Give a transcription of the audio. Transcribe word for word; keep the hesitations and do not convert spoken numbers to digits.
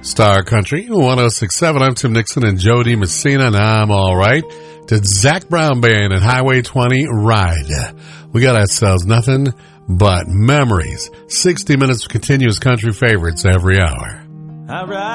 Star Country one oh six point seven. I'm Tim Nixon and Jody Messina, and I'm all right. To Zac Brown Band and Highway twenty Ride. We got ourselves nothing but memories. sixty minutes of continuous country favorites every hour. All right.